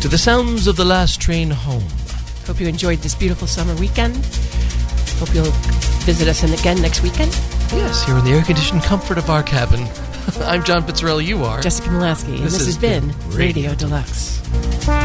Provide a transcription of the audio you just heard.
to the sounds of the last train home. Hope you enjoyed this beautiful summer weekend. Hope you'll visit us again next weekend. Yes, here in the air-conditioned comfort of our cabin. I'm John Pizzarelli, you are Jessica Molaski, and this has been Radio Deluxe.